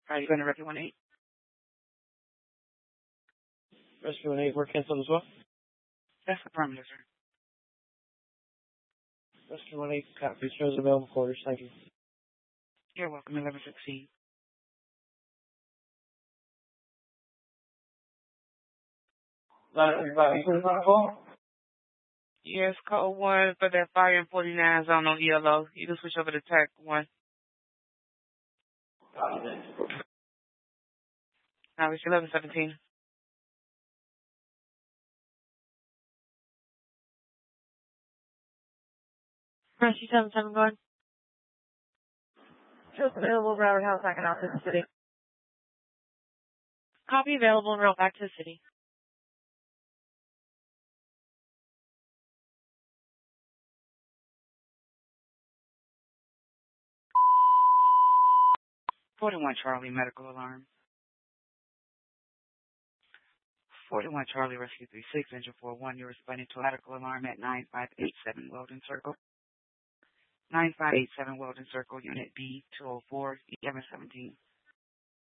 Are you going to Rescue 1-8? Rescue 1-8, we're canceled as well? That's affirmative, sir. Rescue 1-8, copy. Shows available quarters. Thank you. You're welcome. 1116. Yes, code 1 for that fire in 49 zone on ELO. You can switch over to TAC 1. Now it's 1117. Rescue 77 going. Just available Broward House, I can out to the city. Copy available and route back to the city. Charlie, medical alarm. 41 Charlie, rescue 36, engine 41. You're responding to a medical alarm at 9587 Weldon Circle. 9587 Weldon Circle, unit B204, EMS 17.